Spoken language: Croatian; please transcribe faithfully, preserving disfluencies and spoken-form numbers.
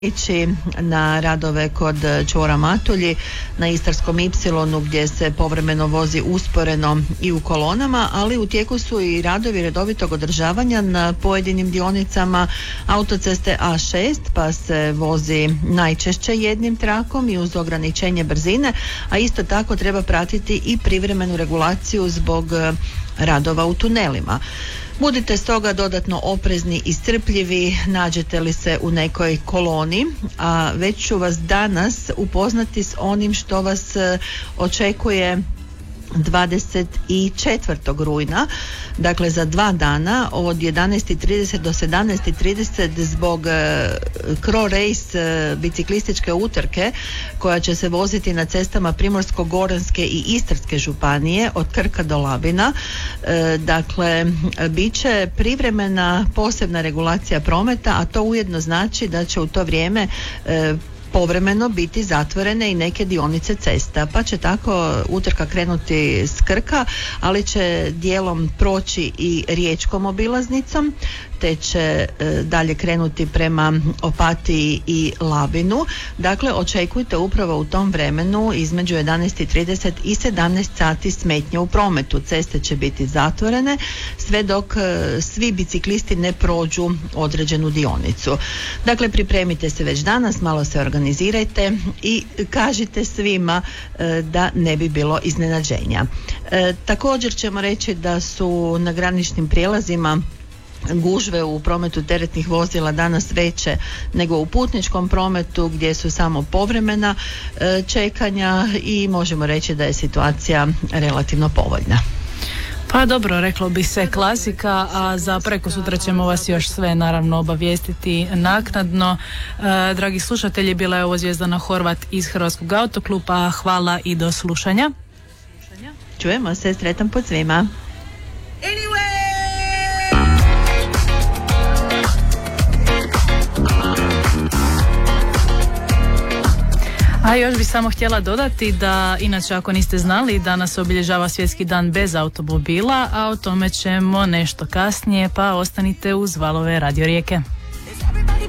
ići na radove kod čvora Matulji na Istarskom ipsilonu gdje se povremeno vozi usporeno i u kolonama, ali u tijeku su i radovi redovitog održavanja na pojedinim dionicama autoceste A šest, pa se vozi najčešće jednim trakom i uz ograničenje brzine, a isto tako treba pratiti i privremenu regulaciju zbog radova u tunelima. Budite stoga dodatno oprezni i strpljivi nađete li se u nekoj koloni, a već ću vas danas upoznati s onim što vas očekuje dvadeset četvrtog rujna, dakle za dva dana od jedanaest i trideset do sedamnaest i trideset zbog uh, Cro Race uh, biciklističke utrke koja će se voziti na cestama Primorsko-goranske i Istarske županije od Krka do Labina. Uh, dakle, bit će privremena posebna regulacija prometa, a to ujedno znači da će u to vrijeme uh, povremeno biti zatvorene i neke dionice cesta, pa će tako utrka krenuti s Krka, ali će dijelom proći i riječkom obilaznicom, te će e, dalje krenuti prema Opatiji i Labinu. Dakle, očekujte upravo u tom vremenu između jedanaest i trideset i sedamnaest sati smetnje u prometu. Ceste će biti zatvorene sve dok e, svi biciklisti ne prođu određenu dionicu. Dakle, pripremite se već danas, malo se organizirajte i kažite svima e, da ne bi bilo iznenađenja. E, također ćemo reći da su na graničnim prijelazima gužve u prometu teretnih vozila danas veće nego u putničkom prometu gdje su samo povremena e, čekanja i možemo reći da je situacija relativno povoljna. Pa dobro, reklo bi se klasika, a za preko sutra ćemo vas još sve naravno obavijestiti naknadno. E, dragi slušatelji, bila je ovo Zvijezdana Horvat iz Hrvatskog autokluba. Hvala i do slušanja. Čujemo se, sretan put svima. Anyway! A još bih samo htjela dodati da, inače ako niste znali, danas obilježava Svjetski dan bez automobila, a o tome ćemo nešto kasnije, pa ostanite uz valove Radio Rijeke.